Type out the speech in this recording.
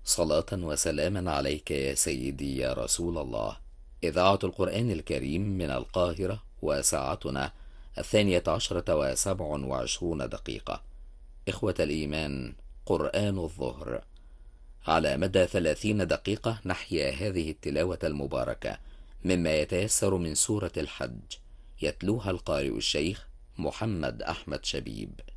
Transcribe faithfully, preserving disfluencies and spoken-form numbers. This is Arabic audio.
صلاة وسلاما عليك يا سيدي يا رسول الله. إذاعة القرآن الكريم من القاهرة، وساعتنا الثانية عشرة وسبع وعشرون دقيقة. إخوة الإيمان، قرآن الظهر. على مدى ثلاثين دقيقة نحيا هذه التلاوة المباركة مما يتيسر من سورة الحج، يتلوها القارئ الشيخ محمد أحمد شبيب.